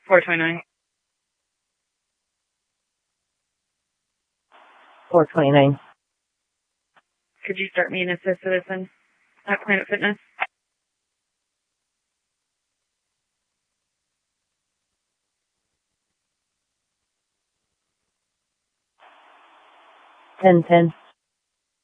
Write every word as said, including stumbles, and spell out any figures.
four twenty-nine. four twenty-nine. Could you start me an assist citizen at Planet Fitness? ten ten.